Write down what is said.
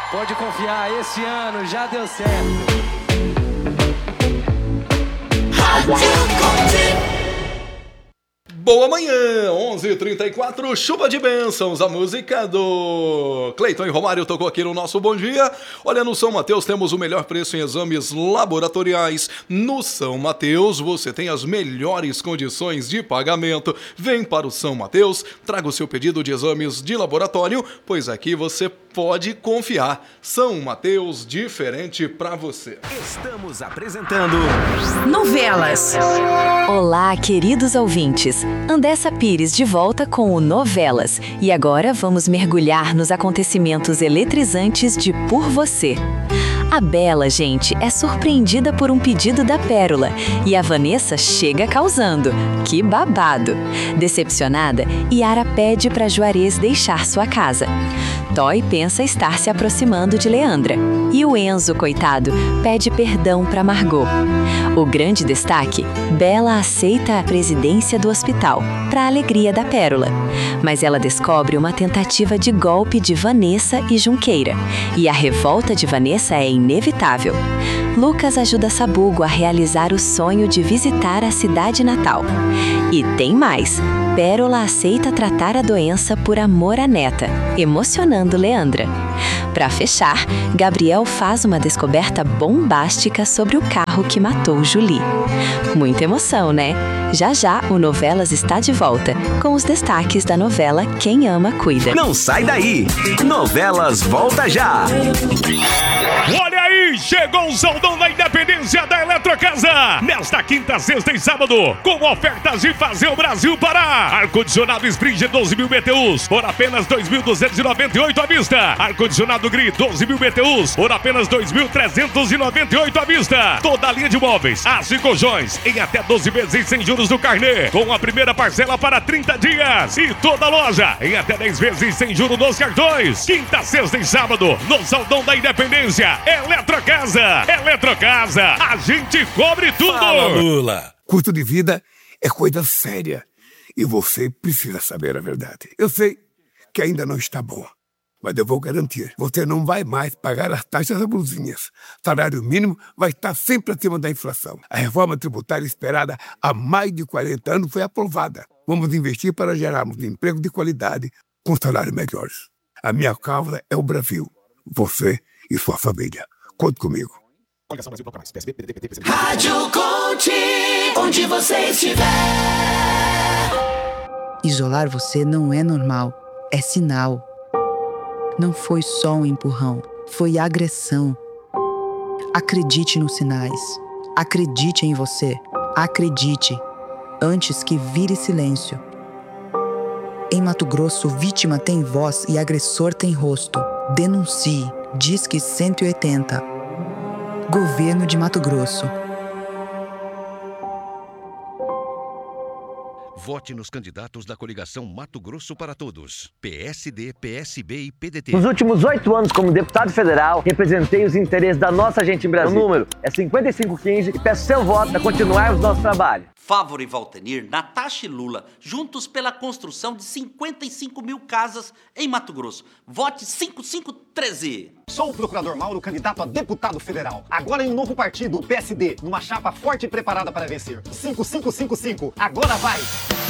Pode confiar, esse ano já deu certo. Boa manhã, 11h34, chuva de bênçãos, a música do Cleiton e Romário tocou aqui no nosso Bom Dia. Olha, no São Mateus temos o melhor preço em exames laboratoriais. No São Mateus você tem as melhores condições de pagamento. Vem para o São Mateus, traga o seu pedido de exames de laboratório, pois aqui você pode confiar. São Mateus, diferente pra você. Estamos apresentando Novelas. Olá, queridos ouvintes. Andessa Pires de volta com o Novelas. E agora vamos mergulhar nos acontecimentos eletrizantes de Por Você. A Bela, gente, é surpreendida por um pedido da Pérola e a Vanessa chega causando. Que babado! Decepcionada, Yara pede para Juarez deixar sua casa. Toy pensa estar se aproximando de Leandra. E o Enzo, coitado, pede perdão para Margot. O grande destaque, Bela aceita a presidência do hospital, para a alegria da Pérola. Mas ela descobre uma tentativa de golpe de Vanessa e Junqueira. E a revolta de Vanessa é inevitável. Lucas ajuda Sabugo a realizar o sonho de visitar a cidade natal. E tem mais. Pérola aceita tratar a doença por amor à neta, emocionando Leandra. Para fechar, Gabriel faz uma descoberta bombástica sobre o carro que matou Julie. Muita emoção, né? Já já o Novelas está de volta, com os destaques da novela Quem Ama Cuida. Não sai daí! Novelas volta já! Olha aí, chegou o Saldão da Independência da Eletrocasa. Nesta quinta, sexta e sábado, com ofertas de fazer o Brasil parar. Ar-condicionado Springer 12.000 BTUs por apenas 2.298 à vista. Ar-condicionado Gri 12.000 BTUs por apenas 2.398 à vista. Toda a linha de móveis, aço e colchões em até 12 vezes sem juros do carnê, com a primeira parcela para 30 dias. E toda a loja em até 10 vezes sem juros nos cartões. Quinta, sexta e sábado, no Saldão da Independência. Eletrocasa. Eletrocasa, a gente cobre tudo. Fala, Lula. Custo de vida é coisa séria e você precisa saber a verdade. Eu sei que ainda não está bom, mas eu vou garantir, você não vai mais pagar as taxas abusivas. Salário mínimo vai estar sempre acima da inflação. A reforma tributária esperada há mais de 40 anos foi aprovada. Vamos investir para gerarmos emprego de qualidade com salários melhores. A minha causa é o Brasil, você e sua família. Conte comigo. Rádio Conte, onde você estiver. Isolar você não é normal, é sinal. Não foi só um empurrão, foi agressão. Acredite nos sinais. Acredite em você. Acredite, antes que vire silêncio. Em Mato Grosso, vítima tem voz e agressor tem rosto. Denuncie. Disque 180. Governo de Mato Grosso. Vote nos candidatos da coligação Mato Grosso para Todos. PSD, PSB e PDT. Nos últimos 8 anos, como deputado federal, representei os interesses da nossa gente em Brasília. O número é 5515 e peço seu voto para continuarmos nosso trabalho. Fávoro e Valtenir, Natasha e Lula, juntos pela construção de 55 mil casas em Mato Grosso. Vote 5513. Sou o procurador Mauro, candidato a deputado federal. Agora em um novo partido, o PSD, numa chapa forte e preparada para vencer. 5555. Agora vai!